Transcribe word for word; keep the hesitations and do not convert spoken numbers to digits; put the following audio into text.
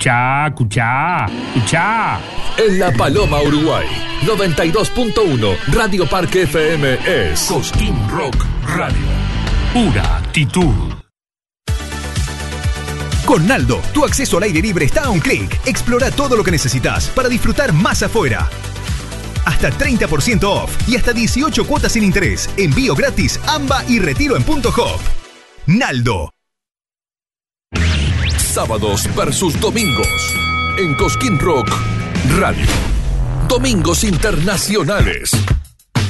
Escuchá, escuchá, escuchá. En La Paloma, Uruguay, noventa y dos punto uno, Radio Parque F M es Cosquín Rock Radio. Pura actitud. Con Naldo, tu acceso al aire libre está a un clic. Explora todo lo que necesitas para disfrutar más afuera. Hasta treinta por ciento off y hasta dieciocho cuotas sin interés. Envío gratis, AMBA y retiro en Punto Hop. Naldo. Sábados versus domingos en Cosquín Rock Radio. Domingos internacionales.